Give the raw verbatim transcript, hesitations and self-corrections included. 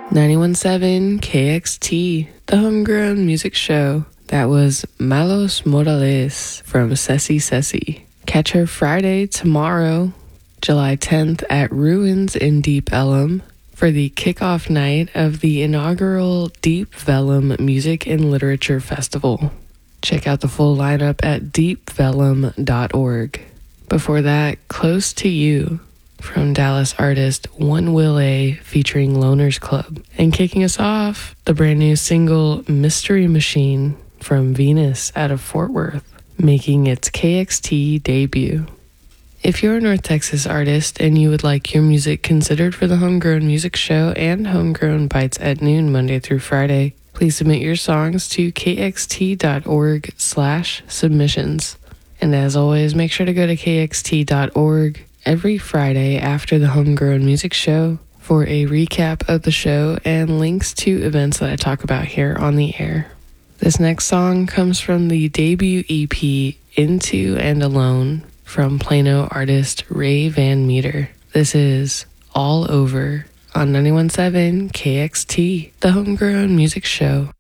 ninety-one point seven K X T, the Homegrown Music Show. That was Malos Modales from Ceci Ceci. Catch her Friday tomorrow, July tenth at Ruins in Deep Ellum for the kickoff night of the inaugural Deep Vellum Music and Literature Festival. Check out the full lineup at deep vellum dot org. Before that, Close to You from Dallas artist One Will A featuring Loners Club. And kicking us off, the brand new single Mystery Machine from Venus out of Fort Worth, making its K X T debut. If you're a North Texas artist and you would like your music considered for the Homegrown Music Show and Homegrown Bites at noon Monday through Friday, please submit your songs to kxt.org slash submissions. And as always, make sure to go to kxt dot org every Friday after the Homegrown Music Show for a recap of the show and links to events that I talk about here on the air. This next song comes from the debut E P Into and Alone from Plano artist Ray Van Meter. This is All Over on ninety-one point seven K X T, the Homegrown Music Show.